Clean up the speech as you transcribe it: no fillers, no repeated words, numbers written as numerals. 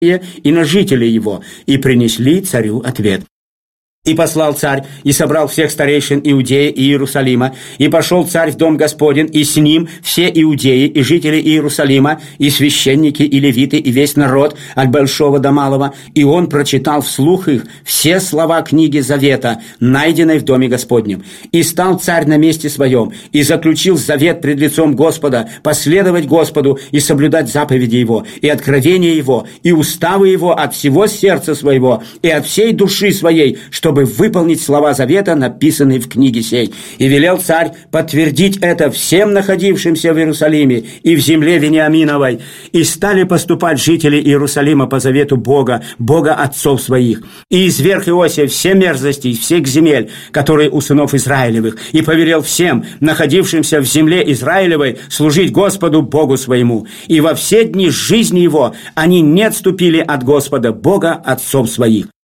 и на жителей его, и принесли царю ответ. И послал царь, и собрал всех старейшин Иудеи и Иерусалима, и пошел царь в дом Господень, и с ним все иудеи и жители Иерусалима, и священники, и левиты, и весь народ, от большого до малого, и он прочитал вслух их все слова книги Завета, найденной в доме Господнем. И стал царь на месте своем, и заключил завет пред лицом Господа, последовать Господу и соблюдать заповеди Его, и откровения Его, и уставы Его от всего сердца своего, и от всей души своей, чтобы выполнить слова завета, написанные в книге сей. И велел царь подтвердить это всем находившимся в Иерусалиме и в земле Вениаминовой. И стали поступать жители Иерусалима по завету Бога, Бога отцов своих. И изверг Иосиф все мерзости из всех земель, которые у сынов Израилевых, и повелел всем, находившимся в земле Израилевой, служить Господу Богу своему. И во все дни жизни его они не отступили от Господа, Бога отцов своих.